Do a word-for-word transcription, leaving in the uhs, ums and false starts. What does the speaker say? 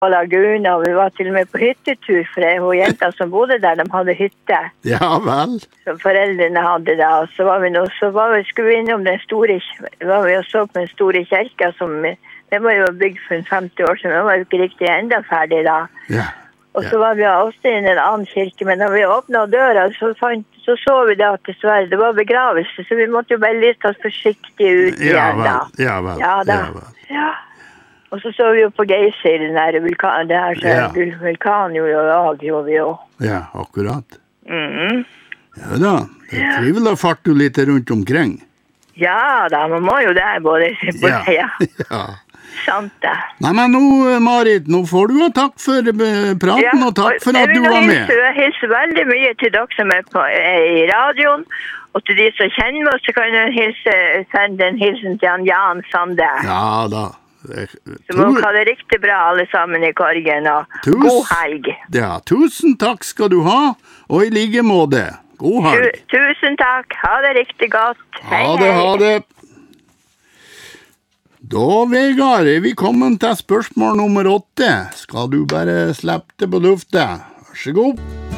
Laguna, og vi var til og med på hyttetur, for det var jenter som bodde der, de hadde hytte. Ja, vel. Som foreldrene hadde da, og så var vi nå, så var vi, skulle vi innom den store, var vi og så på den store kirka, som, den var jo bygd for femti år siden, den var jo ikke riktig enda ferdig da. Ja. Og så var vi også i en annen kirke, men når vi åpnet døra, så, fant, så så vi da at dessverre, det var begravelse, så vi måtte jo bare liste oss forsiktig ut igjen da. Ja, vel. Ja, da. Ja, vel. Ja. Og så så vi jo på Geysir, den der vulkan, det her, så Ja. vulkan jo, og gjorde vi jo. Ja, akkurat. Mhm. Ja da, det er trivelig å farte litt rundt omkring. Ja da, man må jo det både, både ja. Ja. Sant det. Nei, men nå, Marit, nå får du ha takk for eh, praten, Ja, og takk for og at du var med. Jeg vil hilse veldig mye til dere som er, på, er i radioen, og til de som kjenner meg, så kan jeg hilse, sende en hilsen til han Jan Sande. Ja da. Så må dere ha det riktig bra alle sammen i Korgen, og Tus- god helg. Ja, tusen takk skal du ha, og i like måte. God helg. Tu, tusen takk, ha det riktig godt. Hei, Ha det, hei. ha det. Da, Vegard, er vi kommet til spørsmål nummer åtte. Skal du bare slippe det på luftet? Vær så god.